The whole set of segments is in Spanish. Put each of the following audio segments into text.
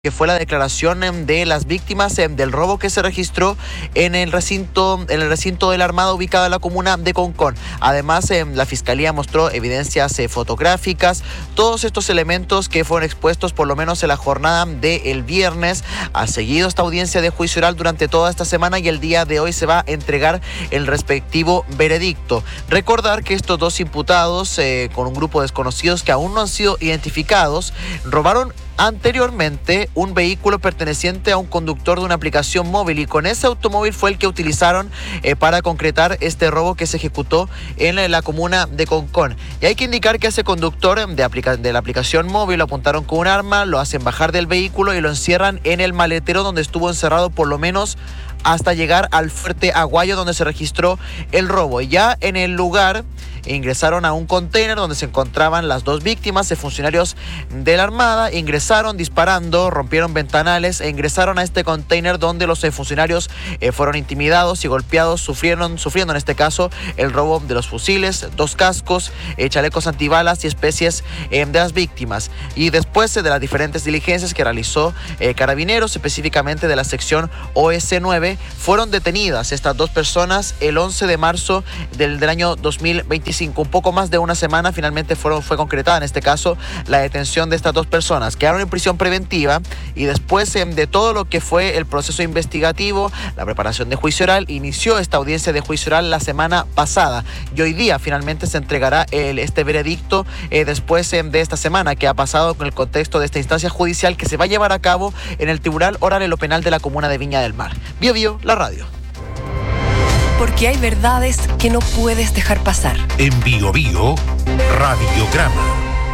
que fue la declaración de las víctimas del robo que se registró en el recinto de la Armada ubicado en la comuna de Concón. Además, la Fiscalía mostró evidencias fotográficas, todos estos elementos que fueron expuestos por lo menos en la jornada del viernes. Ha seguido esta audiencia de juicio oral durante toda esta semana y el día de hoy se va a entregar el respectivo veredicto. Recordar que estos dos imputados, con un grupo de desconocidos que aún no han sido identificados, robaron anteriormente un vehículo perteneciente a un conductor de una aplicación móvil, y con ese automóvil fue el que utilizaron para concretar este robo que se ejecutó en la comuna de Concón. Y hay que indicar que a ese conductor de la aplicación móvil lo apuntaron con un arma, lo hacen bajar del vehículo y lo encierran en el maletero, donde estuvo encerrado por lo menos hasta llegar al Fuerte Aguayo, donde se registró el robo. Y ya en el lugar ingresaron a un container donde se encontraban las dos víctimas, de funcionarios de la Armada. Ingresaron disparando, rompieron ventanales e ingresaron a este container donde los funcionarios fueron intimidados y golpeados, sufriendo en este caso el robo de los fusiles, 2 cascos, chalecos antibalas y especies de las víctimas. Y después de las diferentes diligencias que realizó Carabineros, específicamente de la sección OS9, fueron detenidas estas dos personas el 11 de marzo del año 2025. Un poco más de una semana finalmente fue concretada en este caso la detención de estas dos personas. Quedaron en prisión preventiva y después de todo lo que fue el proceso investigativo, la preparación de juicio oral, inició esta audiencia de juicio oral la semana pasada y hoy día finalmente se entregará este veredicto después de esta semana que ha pasado con el contexto de esta instancia judicial que se va a llevar a cabo en el Tribunal Oral en lo Penal de la comuna de Viña del Mar. Bio Bio, la radio. Porque hay verdades que no puedes dejar pasar. En Bio Bio, Radiograma.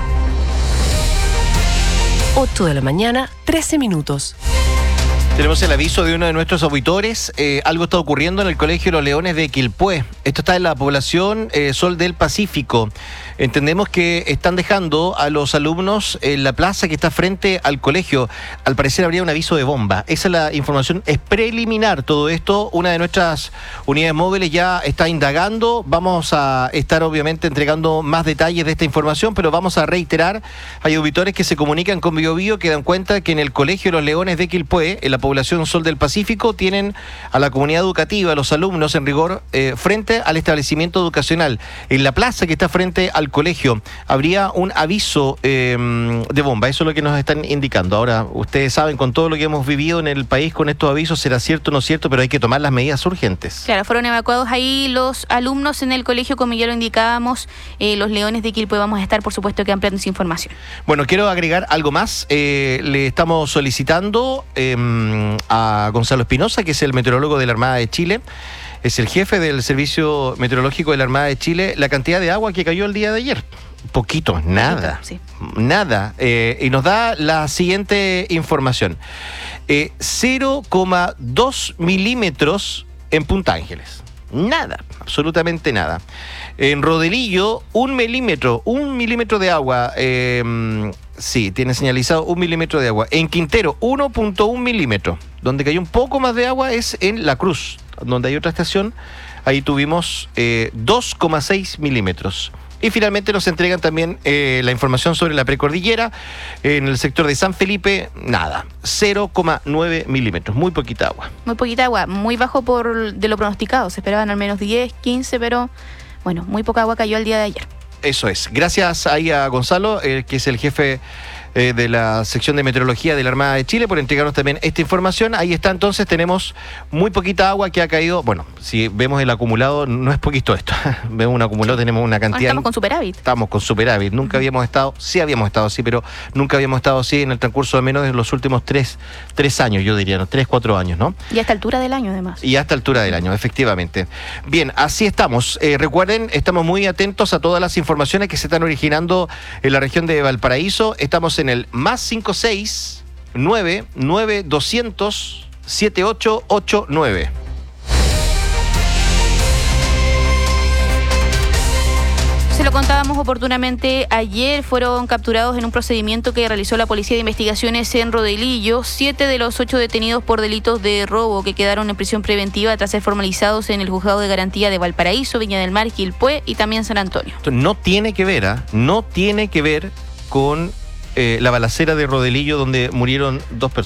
8 de la mañana, 13 minutos. Tenemos el aviso de uno de nuestros auditores. Algo está ocurriendo en el Colegio Los Leones de Quilpué. Esto está en la población Sol del Pacífico. Entendemos que están dejando a los alumnos en la plaza que está frente al colegio. Al parecer habría un aviso de bomba. Esa es la información, es preliminar todo esto. Una de nuestras unidades móviles ya está indagando. Vamos a estar obviamente entregando más detalles de esta información, pero vamos a reiterar, hay auditores que se comunican con Bio Bio que dan cuenta que en el Colegio Los Leones de Quilpué, en la población Sol del Pacífico, tienen a la comunidad educativa, a los alumnos en rigor, frente al establecimiento educacional. En la plaza que está frente al colegio habría un aviso de bomba. Eso es lo que nos están indicando. Ahora, ustedes saben, con todo lo que hemos vivido en el país con estos avisos, será cierto o no cierto, pero hay que tomar las medidas urgentes. Claro, fueron evacuados ahí los alumnos en el colegio, como ya lo indicábamos, Los Leones de Quilpué. Vamos a estar, por supuesto, que ampliando esa información. Bueno, quiero agregar algo más. Le estamos solicitando a Gonzalo Espinosa, que es el meteorólogo de la Armada de Chile, es el jefe del Servicio Meteorológico de la Armada de Chile, la cantidad de agua que cayó el día de ayer. Poquito, nada. Sí. Nada. Y nos da la siguiente información. 0,2 milímetros en Punta Ángeles. Nada, absolutamente nada. En Rodelillo, 1 milímetro de agua. Sí, tiene señalizado 1 milímetro de agua. En Quintero, 1.1 milímetros. Donde cayó un poco más de agua es en La Cruz, donde hay otra estación. Ahí tuvimos 2,6 milímetros. Y finalmente nos entregan también la información sobre la precordillera. En el sector de San Felipe, nada, 0,9 milímetros, muy poquita agua. Muy poquita agua, muy bajo de lo pronosticado. Se esperaban al menos 10, 15, pero bueno, muy poca agua cayó el día de ayer. Eso es. Gracias ahí a Gonzalo, que es el jefe de la sección de meteorología de la Armada de Chile, por entregarnos también esta información. Ahí está, entonces tenemos muy poquita agua que ha caído. Bueno, si vemos el acumulado, no es poquito esto. Vemos un acumulado, tenemos una cantidad. Estamos con superávit. Estamos con superávit. Nunca habíamos estado, sí habíamos estado así, pero nunca habíamos estado así en el transcurso de menos de los últimos tres años, yo diría, ¿no? 3-4 años, ¿no? Y a esta altura del año, además. Y a esta altura del año, efectivamente. Bien, así estamos. Recuerden, estamos muy atentos a todas las informaciones que se están originando en la región de Valparaíso. Estamos en el +56 99 200 7889. Se lo contábamos oportunamente ayer, fueron capturados en un procedimiento que realizó la Policía de Investigaciones en Rodelillo 7 de los 8 detenidos por delitos de robo que quedaron en prisión preventiva tras ser formalizados en el Juzgado de Garantía de Valparaíso, Viña del Mar, Quilpué y también San Antonio. No tiene que ver, no tiene que ver con la balacera de Rodelillo donde murieron 2 personas.